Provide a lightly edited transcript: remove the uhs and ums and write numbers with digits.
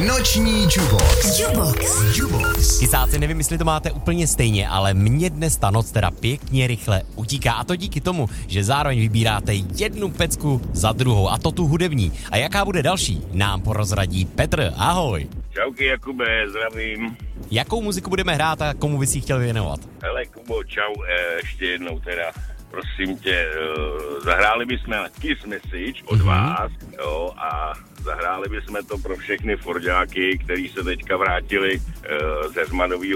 Noční Jubox. Chysáci, nevím, jestli to máte úplně stejně, ale mně dnes ta noc teda pěkně rychle utíká. A to díky tomu, že zároveň vybíráte jednu pecku za druhou. A to tu hudební. A jaká bude další, nám porozradí Petr. Ahoj. Čauky Jakube, zdravím. Jakou muziku budeme hrát a komu bys ji chtěl věnovat? Hele Kubo, čau, ještě jednou teda, prosím tě, zahráli bychom Kiss Message od vás, jo, a zahráli bychom to pro všechny forďáky, kteří se teďka vrátili ze Zmanovýho